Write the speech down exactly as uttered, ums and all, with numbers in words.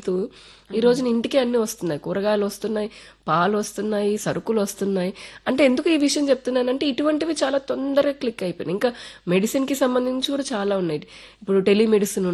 వెళ్తూ ఈ రోజున ఇంటికి అన్ని వస్తున్నాయి, కూరగాయలు వస్తున్నాయి, పాలు వస్తున్నాయి, సరుకులు వస్తున్నాయి. అంటే ఎందుకు ఈ విషయం చెప్తున్నానంటే ఇటువంటివి చాలా తొందరగా క్లిక్ అయిపోయినాయి. ఇంకా మెడిసిన్ కి సంబంధించి కూడా చాలా ఉన్నాయి. ఇప్పుడు టెలిమెడిసిన్